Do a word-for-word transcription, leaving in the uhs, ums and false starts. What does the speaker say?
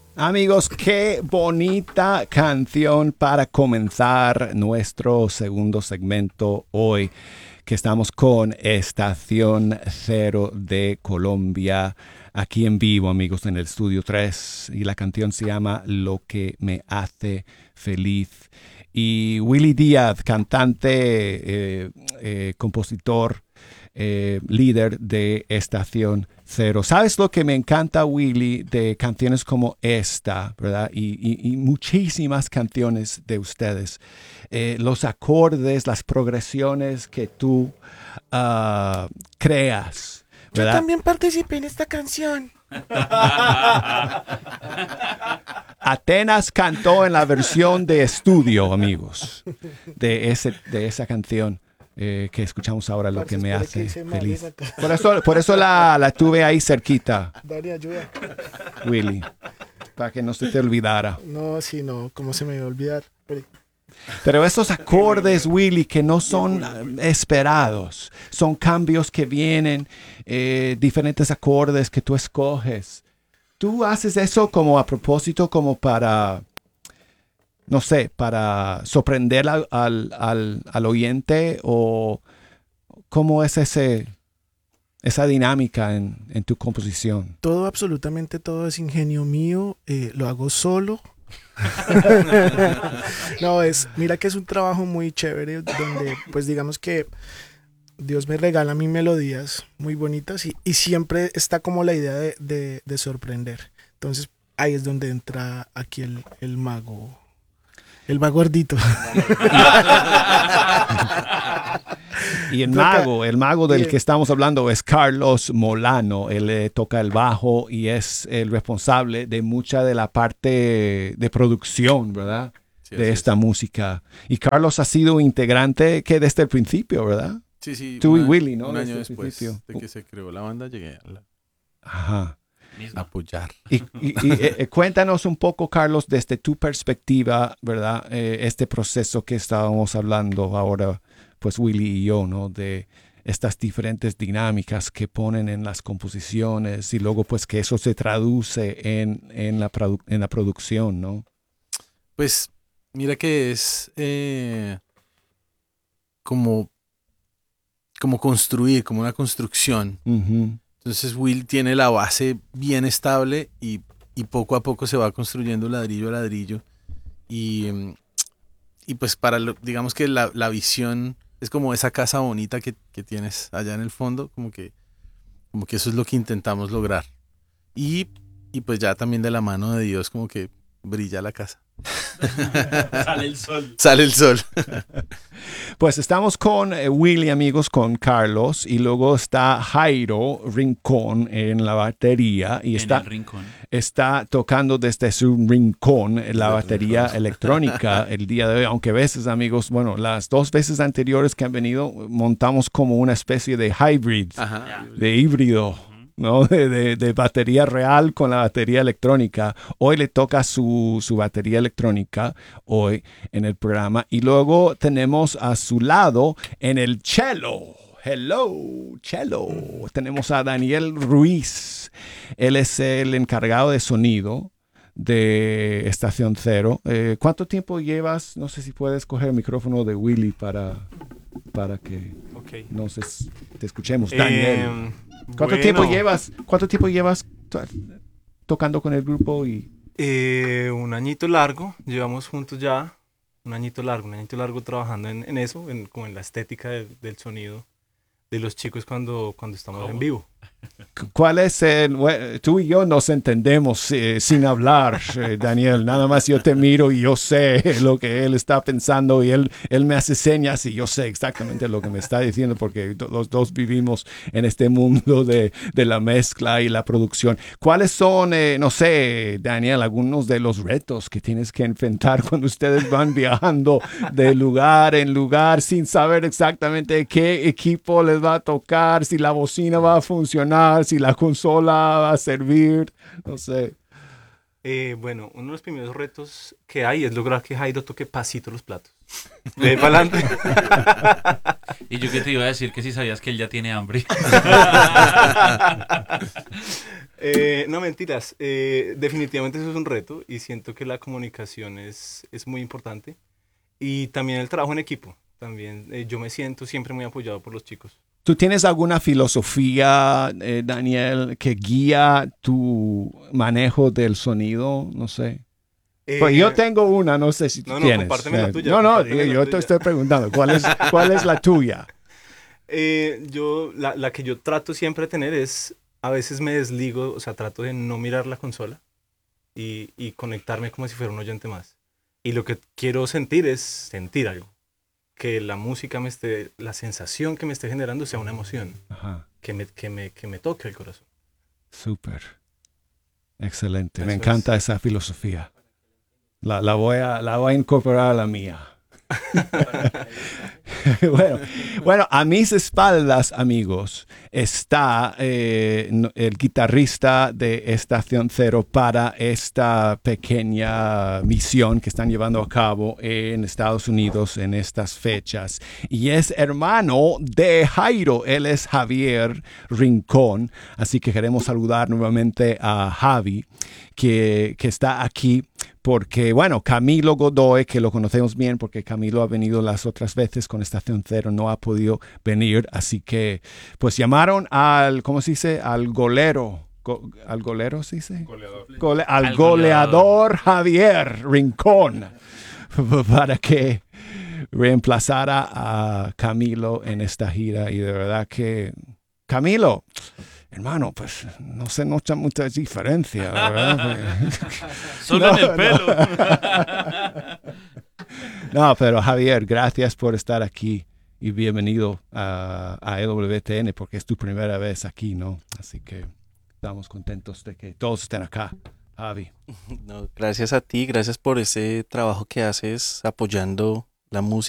Amigos, qué bonita canción para comenzar nuestro segundo segmento hoy, que estamos con Estación Cero de Colombia, aquí en vivo, amigos, en el Estudio tres, y la canción se llama Lo que me hace feliz. Y Willy Díaz, cantante, eh, eh, compositor, eh, líder de Estación Cero. ¿Sabes lo que me encanta, Willy, de canciones como esta, verdad? Y, y, y muchísimas canciones de ustedes. Eh, los acordes, las progresiones que tú uh, creas, ¿verdad? Yo también participé en esta canción. Atenas cantó en la versión de estudio, amigos, de, ese, de esa canción. Eh, que escuchamos ahora, Lo que me hace feliz. Por eso, por eso la, la tuve ahí cerquita. Dale, ayuda. Willy, para que no se te olvidara. No, sí, no, ¿cómo se me va a olvidar? Pero... Pero esos acordes, Willy, que no son esperados, son cambios que vienen, eh, diferentes acordes que tú escoges. ¿Tú haces eso como a propósito, como para... no sé, para sorprender al, al, al, al oyente, o cómo es ese, esa dinámica en, en tu composición? Todo, absolutamente todo es ingenio mío, eh, lo hago solo. No, es, mira que es un trabajo muy chévere donde pues digamos que Dios me regala a mí melodías muy bonitas y, y siempre está como la idea de, de, de sorprender. Entonces ahí es donde entra aquí el, el mago. El mago gordito. Y el mago, el mago del que estamos hablando es Carlos Molano. Él eh, toca el bajo y es el responsable de mucha de la parte de producción, ¿verdad? Sí, de esta es. música. Y Carlos ha sido integrante que desde el principio, ¿verdad? Sí, sí. Tú una, y Willy, ¿no? Un año desde después de que se creó la banda, llegué a la... Ajá. a apoyar. Y, y, y eh, cuéntanos un poco, Carlos, desde tu perspectiva, ¿verdad? Eh, este proceso que estábamos hablando ahora, pues Willy y yo, ¿no? De estas diferentes dinámicas que ponen en las composiciones y luego pues que eso se traduce en, en, la, produ- en la producción, ¿no? Pues mira que es eh, como, como construir, como una construcción. Uh-huh. Entonces Will tiene la base bien estable y, y poco a poco se va construyendo ladrillo a ladrillo. Y, y pues para, lo, digamos que la, la visión es como esa casa bonita que, que tienes allá en el fondo, como que, como que eso es lo que intentamos lograr. Y, y pues ya también de la mano de Dios como que brilla la casa. Sale el sol. Sale el sol. Pues estamos con eh, Willy, amigos, con Carlos, y luego está Jairo Rincón en la batería y en está, el rincón. está tocando desde su rincón la batería electrónica el día de hoy, aunque a veces, amigos, bueno, las dos veces anteriores que han venido montamos como una especie de hybrid, Ajá. de híbrido, ¿no? De, de, de batería real con la batería electrónica. Hoy le toca su, su batería electrónica hoy en el programa. Y luego tenemos a su lado en el cello. Hello, cello. Tenemos a Daniel Ruiz. Él es el encargado de sonido de Estación Cero. Eh, ¿Cuánto tiempo llevas? No sé si puedes coger el micrófono de Willy para, para que okay. nos es, te escuchemos. Daniel. Eh, ¿Cuánto bueno. tiempo llevas? ¿Cuánto tiempo llevas to- tocando con el grupo? Y Eh, un añito largo, llevamos juntos ya un añito largo, un añito largo trabajando en, en eso, en, como en la estética de, del sonido de los chicos cuando, cuando estamos ¿Cómo? en vivo. ¿cuál es el...? Bueno, tú y yo nos entendemos eh, sin hablar, eh, Daniel. Nada más yo te miro y yo sé lo que él está pensando y él, él me hace señas y yo sé exactamente lo que me está diciendo porque to- los dos vivimos en este mundo de, de la mezcla y la producción. ¿Cuáles son, eh, no sé, Daniel, algunos de los retos que tienes que enfrentar cuando ustedes van viajando de lugar en lugar sin saber exactamente qué equipo les va a tocar, si la bocina va a funcionar, si la consola va a servir, no sé? Eh, bueno, uno de los primeros retos que hay es lograr que Jairo toque pasito los platos. De ahí para adelante. Y yo que te iba a decir que si sabías que él ya tiene hambre. Eh, no, mentiras. Eh, definitivamente eso es un reto y siento que la comunicación es, es muy importante. Y también el trabajo en equipo. También eh, yo me siento siempre muy apoyado por los chicos. ¿Tú tienes alguna filosofía, eh, Daniel, que guía tu manejo del sonido? No sé. Eh, Pues yo tengo una, no sé si tú no, no, tienes. compárteme la tuya, No, no, compárteme la yo te tuya. estoy preguntando, ¿cuál es, cuál es la tuya? Eh, yo, la, la que yo trato siempre de tener es, a veces me desligo, o sea, trato de no mirar la consola y, y conectarme como si fuera un oyente más. Y lo que quiero sentir es sentir algo. Que la música me esté, la sensación que me esté generando sea una emoción, Ajá, que me, que me, que me toque el corazón. súper. Excelente, me Eso encanta esa filosofía. La, la, voy a, la voy a incorporar a la mía. bueno, bueno, a mis espaldas, amigos, está eh, no- el guitarrista de Estación Cero para esta pequeña misión que están llevando a cabo en Estados Unidos en estas fechas. Y es hermano de Jairo, él es Javier Rincón. Así que queremos saludar nuevamente a Javi, que, que está aquí. Porque, bueno, Camilo Godoy, que lo conocemos bien porque Camilo ha venido las otras veces con Estación Cero, no ha podido venir. Así que, pues llamaron al, ¿cómo se dice? Al golero. Go- ¿Al golero se dice? Gole- al, Al goleador Javier Rincón para que reemplazara a Camilo en esta gira. Y de verdad que, Camilo, hermano, pues no se nota mucha diferencia, ¿verdad? Solo No, en el pelo. No, pero Javier, gracias por estar aquí y bienvenido a, a E W T N porque es tu primera vez aquí, ¿no? Así que estamos contentos de que todos estén acá. Javi. No, gracias a ti, gracias por ese trabajo que haces apoyando la música.